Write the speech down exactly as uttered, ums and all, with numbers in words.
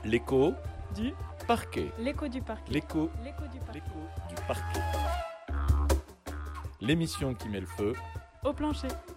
L'écho du parquet. L'écho du parquet. L'écho L'écho du parquet. L'écho du parquet. L'émission qui met le feu Au plancher.